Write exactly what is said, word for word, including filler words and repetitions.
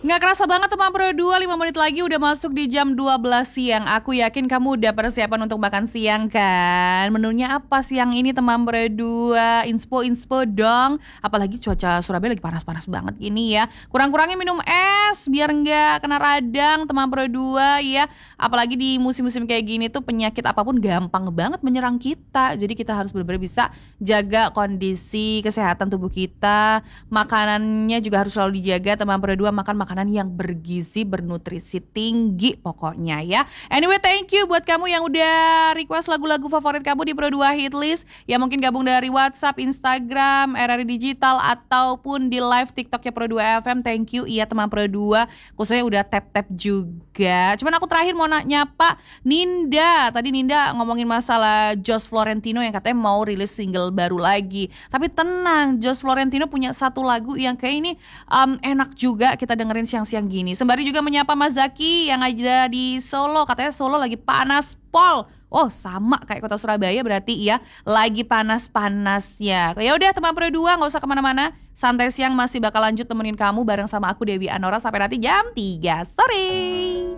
Nggak kerasa banget teman Pro dua, lima menit lagi udah masuk di jam dua belas siang. Aku yakin kamu udah persiapan untuk makan siang kan? Menunya apa siang ini teman Pro dua? Inspo-inspo dong. Apalagi cuaca Surabaya lagi panas-panas banget gini ya. Kurang-kurangin minum es biar nggak kena radang teman Pro dua ya. Apalagi di musim-musim kayak gini tuh penyakit apapun gampang banget menyerang kita. Jadi kita harus benar-benar bisa jaga kondisi kesehatan tubuh kita. Makanannya juga harus selalu dijaga teman Pro dua, makan makanan yang bergizi, bernutrisi tinggi pokoknya ya. Anyway, thank you buat kamu yang udah request lagu-lagu favorit kamu di Pro dua Hitlist. Ya mungkin gabung dari WhatsApp, Instagram, R R I Digital ataupun di live TikToknya Pro dua F M. Thank you iya teman Pro dua. Khususnya udah tap-tap juga. Cuman aku terakhir mau nanya Pak Ninda. Tadi Ninda ngomongin masalah Josh Florentino yang katanya mau rilis single baru lagi. Tapi tenang, Josh Florentino punya satu lagu yang kayak ini um, enak juga kita dengerin siang-siang gini. Sembari juga menyapa Mas Zaki yang ada di Solo. Katanya Solo lagi panas pol. Oh sama kayak kota Surabaya berarti ya. Lagi panas-panasnya. Ya udah teman Pro dua gak usah kemana-mana. Santai siang masih bakal lanjut temenin kamu bareng sama aku Dewi Anora sampai nanti jam tiga sore.